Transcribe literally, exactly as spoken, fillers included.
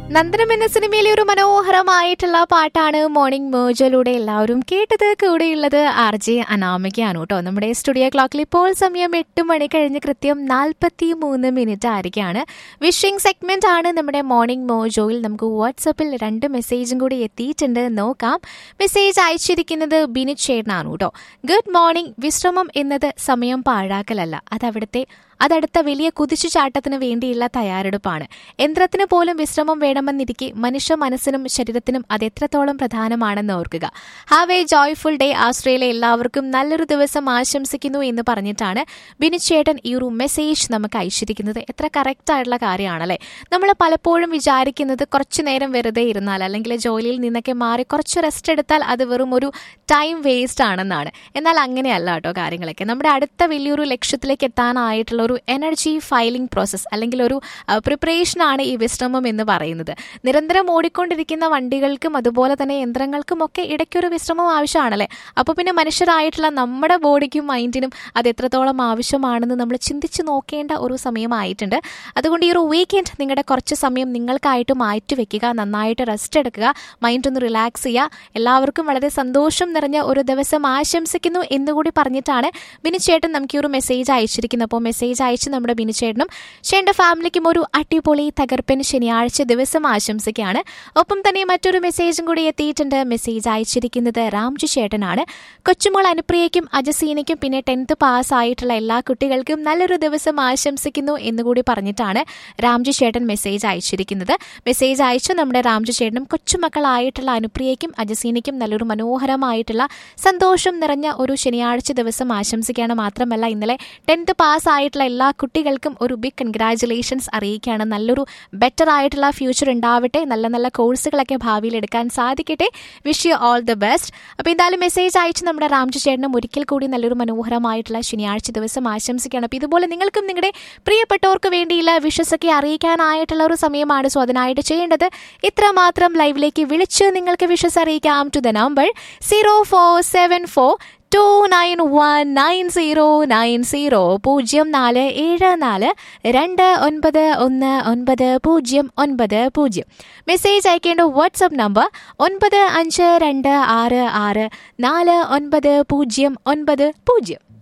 നന്ദനം എന്ന സിനിമയിലെ ഒരു മനോഹരമായിട്ടുള്ള പാട്ടാണ് മോർണിംഗ് മോജോയിലൂടെ എല്ലാവരും കേട്ടത്. കൂടെയുള്ളത് ആർ ജെ അനാമികയാണ് കേട്ടോ. നമ്മുടെ സ്റ്റുഡിയോ ക്ലോക്കിൽ ഇപ്പോൾ സമയം എട്ട് മണി കഴിഞ്ഞ് കൃത്യം നാൽപ്പത്തി മൂന്ന് മിനിറ്റ് ആയിരിക്കാണ്. വിഷിംഗ് സെഗ്മെന്റ് ആണ് നമ്മുടെ മോർണിംഗ് മോജോയിൽ. നമുക്ക് വാട്സപ്പിൽ രണ്ട് മെസ്സേജും കൂടി എത്തിയിട്ടുണ്ട്, നോക്കാം. മെസ്സേജ് അയച്ചിരിക്കുന്നത് ബിനു ചേട്ടനാണ് കേട്ടോ. Good morning. വിശ്രമം എന്നത് സമയം പാഴാക്കലല്ല, അതവിടുത്തെ അതടുത്ത വലിയ കുതിച്ചുചാട്ടത്തിന് വേണ്ടിയുള്ള തയ്യാറെടുപ്പാണ്. യന്ത്രത്തിന് പോലും വിശ്രമം വേണമെന്നിരിക്കെ മനുഷ്യ മനസ്സിനും ശരീരത്തിനും അത് എത്രത്തോളം പ്രധാനമാണെന്ന് ഓർക്കുക. Have A joyful day. Australia എല്ലാവർക്കും നല്ലൊരു ദിവസം ആശംസിക്കുന്നു എന്ന് പറഞ്ഞിട്ടാണ് ബിനുചേട്ടൻ ഈ ഒരു മെസ്സേജ് നമുക്ക് അയച്ചിരിക്കുന്നത്. എത്ര കറക്റ്റ് ആയിട്ടുള്ള കാര്യമാണല്ലേ. നമ്മൾ പലപ്പോഴും വിചാരിക്കുന്നത് കുറച്ചു നേരം വെറുതെ ഇരുന്നാൽ അല്ലെങ്കിൽ ജോലിയിൽ നിന്നൊക്കെ മാറി കുറച്ച് റെസ്റ്റ് എടുത്താൽ അത് വെറും ഒരു ടൈം വേസ്റ്റ് ആണെന്നാണ്. എന്നാൽ അങ്ങനെയല്ല കേട്ടോ കാര്യങ്ങളൊക്കെ. നമ്മുടെ അടുത്ത വലിയൊരു ലക്ഷ്യത്തിലേക്ക് എത്താനായിട്ടുള്ള ഒരു എനർജി ഫൈലിംഗ് പ്രോസസ്സ് അല്ലെങ്കിൽ ഒരു പ്രിപ്പറേഷനാണ് ഈ വിശ്രമം എന്ന് പറയുന്നത്. നിരന്തരം ഓടിക്കൊണ്ടിരിക്കുന്ന വണ്ടികൾക്കും അതുപോലെ തന്നെ യന്ത്രങ്ങൾക്കും ഒക്കെ ഇടയ്ക്കൊരു വിശ്രമം ആവശ്യമാണല്ലേ. അപ്പോൾ പിന്നെ മനുഷ്യരായിട്ടുള്ള നമ്മുടെ ബോഡിക്കും മൈൻഡിനും അത് എത്രത്തോളം ആവശ്യമാണെന്ന് നമ്മൾ ചിന്തിച്ച് നോക്കേണ്ട ഒരു സമയമായിട്ടുണ്ട്. അതുകൊണ്ട് ഈ ഒരു വീക്കെൻഡ് നിങ്ങളുടെ കുറച്ച് സമയം നിങ്ങൾക്കായിട്ട് മാറ്റി വെക്കുക, നന്നായിട്ട് റെസ്റ്റ് എടുക്കുക, മൈൻഡ് ഒന്ന് റിലാക്സ് ചെയ്യുക. എല്ലാവർക്കും വളരെ സന്തോഷം നിറഞ്ഞ ഒരു ദിവസം ആശംസിക്കുന്നു എന്നുകൂടി പറഞ്ഞിട്ടാണ് ബിനുചേട്ടൻ നമുക്ക് ഈ ഒരു മെസ്സേജ് അയച്ചിരിക്കുന്നത്. അപ്പോൾ മെസ്സേജ് അയച്ച് നമ്മുടെ ബിനുചേട്ടനും ചേട്ടൻ്റെ ഫാമിലിക്കും ഒരു അടിപൊളി തകർപ്പൻ ശനിയാഴ്ച ദിവസം ആശംസിക്കുകയാണ്. ഒപ്പം തന്നെ മറ്റൊരു മെസ്സേജും കൂടി എത്തിയിട്ടുണ്ട്. മെസ്സേജ് അയച്ചിരിക്കുന്നത് രാംജു ചേട്ടനാണ്. കൊച്ചുമോൾ അനുപ്രിയയ്ക്കും അജസീനയ്ക്കും പിന്നെ ടെൻത്ത് പാസ്സായിട്ടുള്ള എല്ലാ കുട്ടികൾക്കും നല്ലൊരു ദിവസം ആശംസിക്കുന്നു എന്നുകൂടി പറഞ്ഞിട്ടാണ് രാംജു ചേട്ടൻ മെസ്സേജ് അയച്ചിരിക്കുന്നത്. മെസ്സേജ് അയച്ച് നമ്മുടെ രാംജു ചേട്ടനും കൊച്ചുമക്കളായിട്ടുള്ള അനുപ്രിയയ്ക്കും അജസീനയ്ക്കും നല്ലൊരു മനോഹരമായിട്ടുള്ള സന്തോഷം നിറഞ്ഞ ഒരു ശനിയാഴ്ച ദിവസം ആശംസിക്കുകയാണ്. മാത്രമല്ല ഇന്നലെ ടെൻത്ത് പാസ്സായിട്ടുള്ള എല്ലാ കുട്ടികൾക്കും ഒരു ബിഗ് കൺഗ്രാജുലേഷൻസ് അറിയിക്കുകയാണ്. നല്ലൊരു ബെറ്റർ ആയിട്ടുള്ള ഫ്യൂച്ചർ ഉണ്ടാവട്ടെ, നല്ല നല്ല കോഴ്സുകളൊക്കെ ഭാവിയിൽ എടുക്കാൻ സാധിക്കട്ടെ. Wish you all the best. അപ്പോൾ എന്തായാലും മെസ്സേജ് അയച്ച് നമ്മുടെ രാംജു ചേട്ടനും ഒരിക്കൽ കൂടി നല്ലൊരു മനോഹരമായിട്ടുള്ള ശനിയാഴ്ച ദിവസം ആശംസിക്കുകയാണ്. അപ്പോൾ ഇതുപോലെ നിങ്ങൾക്കും നിങ്ങളുടെ പ്രിയപ്പെട്ടവർക്ക് വേണ്ടിയുള്ള വിഷസൊക്കെ അറിയിക്കാനായിട്ടുള്ള ഒരു സമയമാണ്. സോ അതിനായിട്ട് ചെയ്യേണ്ടത് ഇത്രമാത്രം ലൈവിലേക്ക് വിളിച്ച് നിങ്ങൾക്ക് വിഷസ് അറിയിക്കാം to the number zero four seven four to nine one nine zero nine zero പൂജ്യം നാല് ഏഴ് നാല് രണ്ട് ഒൻപത് ഒന്ന് ഒൻപത് പൂജ്യം ഒൻപത് പൂജ്യം. മെസ്സേജ് അയക്കേണ്ട വാട്സപ്പ് നമ്പർ ഒൻപത് അഞ്ച് രണ്ട് ആറ് ആറ് നാല് ഒൻപത് പൂജ്യം ഒൻപത് പൂജ്യം.